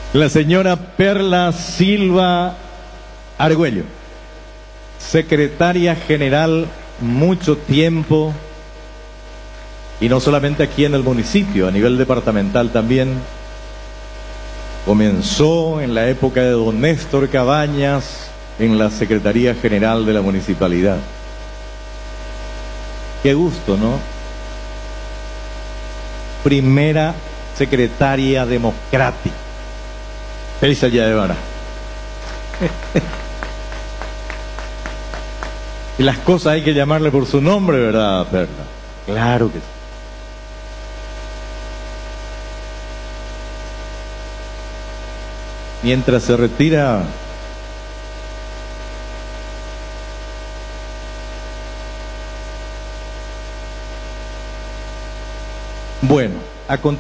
La señora Perla Silva Argüello, secretaria general mucho tiempo, y no solamente aquí en el municipio, a nivel departamental también. Comenzó en la época de don Néstor Cabañas en la Secretaría General de la Municipalidad. Qué gusto, ¿no? Primera secretaria democrática. Feliz allá de Vara. Y las cosas hay que llamarle por su nombre, ¿verdad, Perla? Claro que sí. Mientras se retira bueno, a